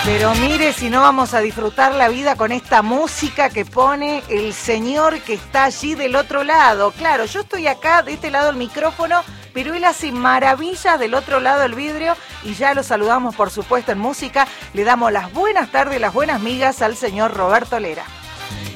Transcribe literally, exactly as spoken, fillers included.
Pero mire si no vamos a disfrutar la vida con esta música que pone el señor que está allí del otro lado. Claro, yo estoy acá de este lado del micrófono, pero él hace maravillas del otro lado del vidrio y ya lo saludamos por supuesto en música. Le damos las buenas tardes, las buenas migas al señor Roberto Lera.